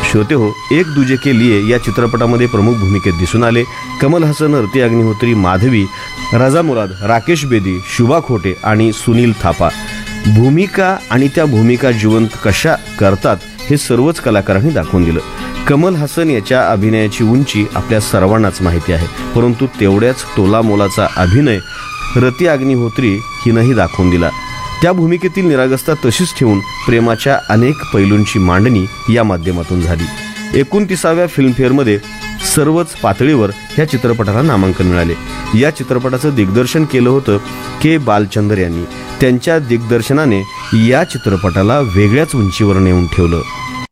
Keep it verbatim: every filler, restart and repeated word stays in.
श्रोते हो, एक दूजे के लिए या चित्रपटामध्ये प्रमुख भूमिकेत दिसून आले कमल हसन, रती अग्निहोत्री, माधवी, रजा मुराद, राकेश बेदी, शुभा खोटे आणि सुनील थापा. भूमिका आणि त्या भूमिका जिवंत कशा करतात हे सर्वच कलाकारांनी दाखवून दिलं. कमल हसन याच्या अभिनयाची उंची आपल्या सर्वांनाच माहिती आहे, परंतु तेवढ्याच तोलामोलाचा अभिनय रती अग्निहोत्री हिनंही दाखवून दिला. त्या भूमिकेतील निरागसता तशीच ठेवून प्रेमाच्या अनेक पैलूंची मांडणी या माध्यमातून झाली. एकोणतीसाव्या फिल्मफेअरमध्ये सर्वच पातळीवर ह्या चित्रपटाला नामांकन मिळाले. या चित्रपटाचं दिग्दर्शन केलं होतं के बालचंदर यांनी. त्यांच्या दिग्दर्शनाने या चित्रपटाला वेगळ्याच उंचीवर नेऊन ठेवलं.